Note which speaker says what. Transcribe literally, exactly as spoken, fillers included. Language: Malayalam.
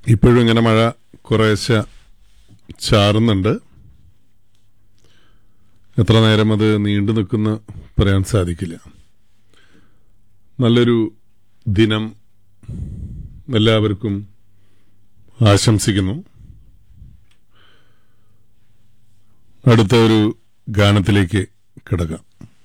Speaker 1: ഇപ്പോഴും ഇങ്ങനെ മഴ കുറേശ്ശെ ചാറുന്നുണ്ട്. എത്ര നേരം അത് നീണ്ടു നിൽക്കുന്ന പറയാൻ സാധിക്കില്ല. നല്ലൊരു ദിനം എല്ലാവർക്കും ആശംസിക്കുന്നു. അടുത്ത ഒരു ഗാനത്തിലേക്ക് കിടക്കാം.